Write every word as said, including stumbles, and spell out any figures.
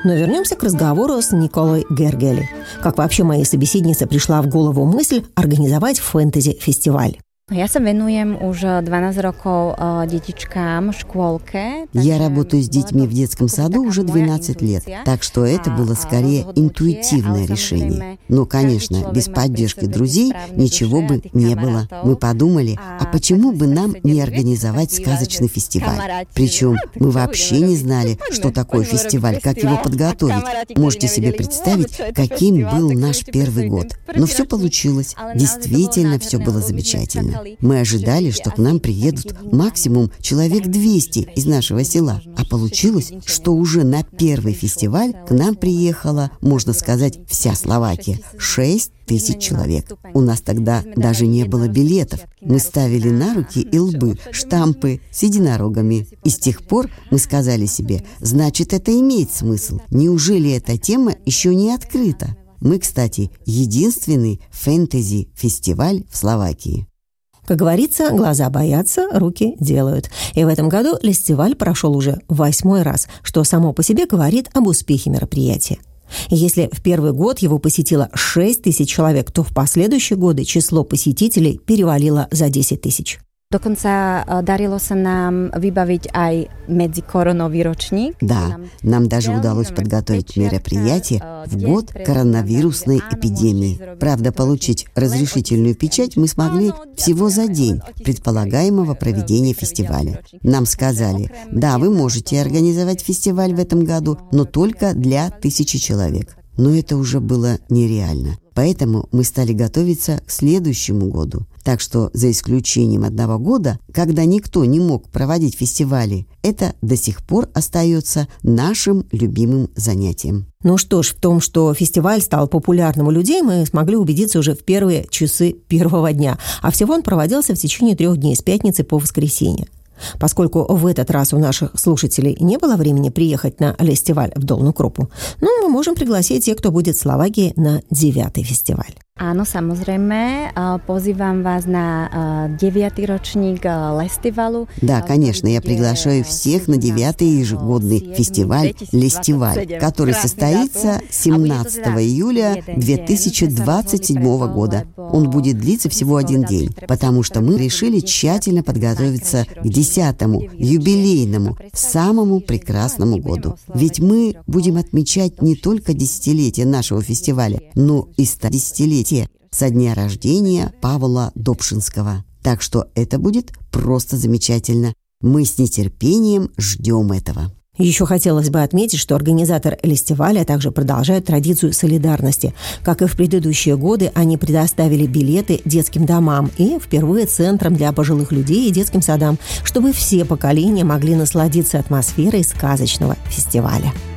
Но вернемся к разговору с Николой Гергели. Как вообще моей собеседнице пришла в голову мысль организовать фэнтези-фестиваль? Ja sa venujem už dvanásť rokov detičkám v škôlke. Я работаю с детьми в детском саду уже двенадцать лет, так что это было скорее интуитивное решение. Но, конечно, без поддержки друзей ничего бы не было. Мы подумали, а почему бы нам не организовать сказочный фестиваль? Причем мы вообще не знали, что такое фестиваль, как его подготовить. Можете себе представить, каким был наш первый год. Но все получилось. Действительно, все было замечательно. Мы ожидали, что к нам приедут максимум человек двести из нашего села. А получилось, что уже на первый фестиваль к нам приехала, можно сказать, вся Словакия. Шесть тысяч человек. У нас тогда даже не было билетов. Мы ставили на руки и лбы штампы с единорогами. И с тех пор мы сказали себе, значит, это имеет смысл. Неужели эта тема еще не открыта? Мы, кстати, единственный фэнтези-фестиваль в Словакии. Как говорится, глаза боятся, руки делают. И в этом году фестиваль прошел уже восьмой раз, что само по себе говорит об успехе мероприятия. И если в первый год его посетило шесть тысяч человек, то в последующие годы число посетителей перевалило за десять тысяч. Dokonca darilo sa nám vybaviť aj medzikoronový ročník. Да, нам даже удалось подготовить мероприятие в год коронавирусной эпидемии. Правда, получить разрешительную печать мы смогли всего за день предполагаемого проведения фестиваля. Нам сказали, да, вы можете организовать фестиваль в этом году, но только для тысячи человек. Но это уже было нереально. Поэтому мы стали готовиться к следующему году. Так что, за исключением одного года, когда никто не мог проводить фестивали, это до сих пор остается нашим любимым занятием. Ну что ж, в том, что фестиваль стал популярным у людей, мы смогли убедиться уже в первые часы первого дня. А всего он проводился в течение трех дней, с пятницы по воскресенье. Поскольку в этот раз у наших слушателей не было времени приехать на фестиваль в Долнú Крупу, ну, мы можем пригласить тех, кто будет в Словакии на девятый фестиваль. Áno, samozrejme. Pozývam vás на девятый ročník фестиваля. Да, конечно, я приглашаю всех на девятый ежегодный фестиваль «Лестиваль», который состоится семнадцатого июля две тысячи двадцать седьмого года. Он будет длиться всего один день, потому что мы решили тщательно подготовиться к десятому, юбилейному, самому прекрасному году. Ведь мы будем отмечать не только десятилетие нашего фестиваля, но и стодесятилетие со дня рождения Павла Добшинского. Так что это будет просто замечательно. Мы с нетерпением ждем этого. Еще хотелось бы отметить, что организатор фестиваля также продолжает традицию солидарности. Как и в предыдущие годы, они предоставили билеты детским домам и впервые центрам для пожилых людей и детским садам, чтобы все поколения могли насладиться атмосферой сказочного фестиваля.